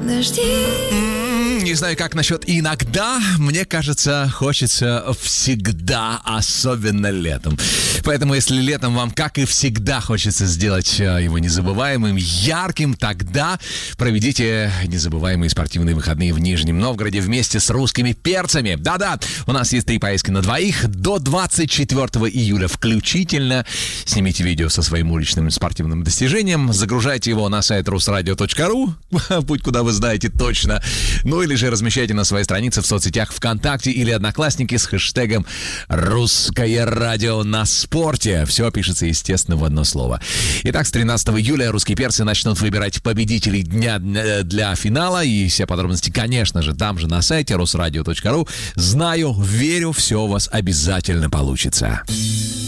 Не знаю, как насчет иногда. Мне кажется, хочется всегда, особенно летом. Поэтому, если летом вам, как и всегда, хочется сделать его незабываемым, ярким, тогда проведите незабываемые спортивные выходные в Нижнем Новгороде вместе с русскими перцами. Да-да, у нас есть 3 поездки на двоих до 24 июля включительно. Снимите видео со своим уличным спортивным достижением, загружайте его на сайт rusradio.ru, путь куда вы знаете точно, ну или же размещайте на своей странице в соцсетях ВКонтакте или Одноклассники с хэштегом «Русское радио на спорте». Все пишется, естественно, в одно слово. Итак, с 13 июля русские перцы начнут выбирать победителей дня для финала. И все подробности, конечно же, там же на сайте rusradio.ru. Знаю, верю, все у вас обязательно получится.